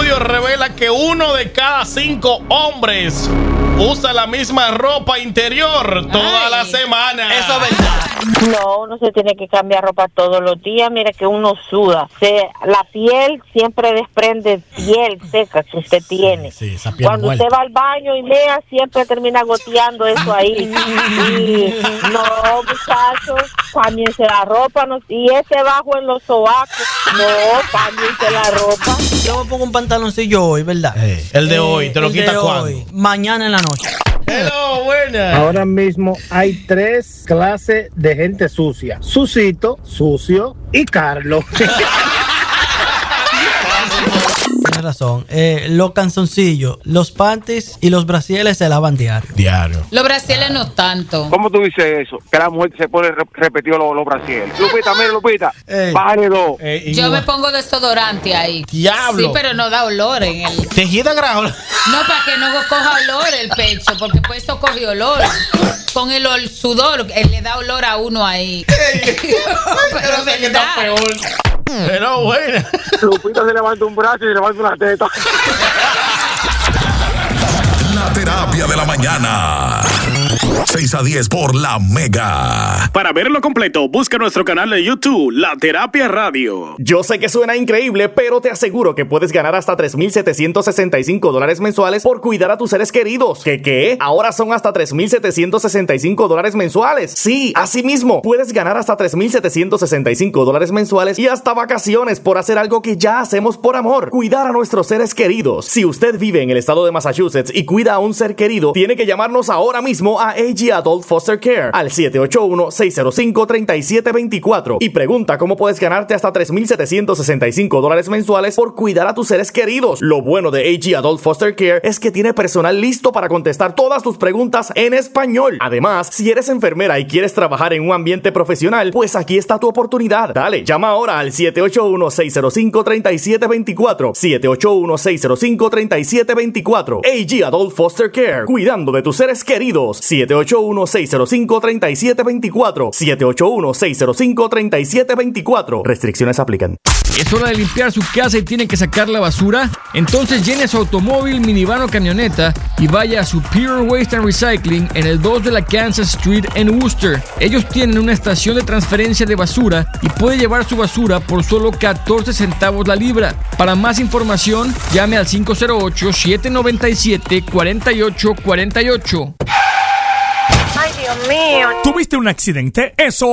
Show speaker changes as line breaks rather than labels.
estudio revela que 1 de cada 5 hombres usa la misma ropa interior toda la semana.
Eso es verdad.
No, uno se tiene que cambiar ropa todos los días. Mira que uno suda. La piel siempre desprende piel seca que usted tiene.
Sí, esa piel
Cuando
muerta.
usted va al baño y mea, siempre termina goteando eso ahí. Y no, muchachos, cámbiense la ropa. No, y ese bajo en los sobacos, no, cámbiense la ropa.
Yo me pongo un pantaloncillo hoy, ¿verdad?
El de hoy, ¿te lo
el
quitas
de
cuándo?
hoy. Mañana en la noche.
Hello, buena.
Ahora mismo hay 3 clases de gente sucia: Susito, Sucio y Carlos.
Tienes razón. Los calzoncillos, los panties y los brasieles se lavan diario.
Los brasieles no tanto.
¿Cómo tú dices eso? Que la mujer se pone repetido los brasieles. Lupita, mira, Lupita. Bájale 2.
Yo me pongo desodorante ahí.
Diablo.
Sí, pero no da olor en el...
Tejida grado.
No, para que no coja olor el pecho, porque pues eso coge olor. Con el sudor, le da olor a uno ahí. Pero
sé que está peor. Pero bueno.
Lupita se levanta un brazo y se levanta una teta.
La terapia de la mañana. 6 a 10 por La Mega.
Para verlo completo, busca nuestro canal de YouTube, La Terapia Radio.
Yo sé que suena increíble, pero te aseguro que puedes ganar hasta $3,765 mensuales por cuidar a tus seres queridos. ¿Qué? Ahora son hasta $3,765 mensuales. Sí, así mismo, puedes ganar hasta $3,765 mensuales y hasta vacaciones por hacer algo que ya hacemos por amor: cuidar a nuestros seres queridos. Si usted vive en el estado de Massachusetts y cuida a un ser querido, tiene que llamarnos ahora mismo a AG Adult Foster Care al 781-605-3724 y pregunta cómo puedes ganarte hasta $3,765 mensuales por cuidar a tus seres queridos. Lo bueno de AG Adult Foster Care es que tiene personal listo para contestar todas tus preguntas en español. Además, si eres enfermera y quieres trabajar en un ambiente profesional, pues aquí está tu oportunidad. Dale, llama ahora al 781-605-3724. 781-605-3724. AG Adult Foster Care, cuidando de tus seres queridos. 781-605-3724. 781-605-3724. Restricciones aplican.
¿Es hora de limpiar su casa y tiene que sacar la basura? Entonces llene su automóvil, minivan o camioneta y vaya a Superior Waste and Recycling en el 2 de la Kansas Street en Worcester. Ellos tienen una estación de transferencia de basura y puede llevar su basura por solo 14 centavos la libra. Para más información, llame al 508-797-4848.
Ay, Dios mío.
¿Tuviste un accidente? Eso